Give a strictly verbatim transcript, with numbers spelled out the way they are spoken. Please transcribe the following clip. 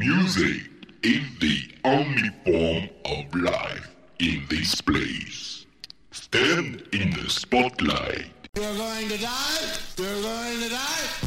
Music is the only form of life in this place. Stand in the spotlight. You're going to die. You're going to die.